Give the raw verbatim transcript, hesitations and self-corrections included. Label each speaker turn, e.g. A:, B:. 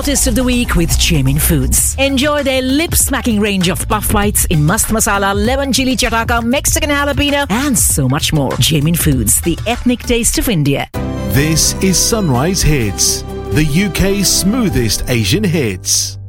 A: Taste of the week with Jamin Foods. Enjoy their lip-smacking range of puff bites in mast masala, lemon chili chataka, Mexican jalapeno, and so much more. Jamin Foods, the ethnic taste of India.
B: This is Sunrise Hits, the U K's smoothest Asian hits.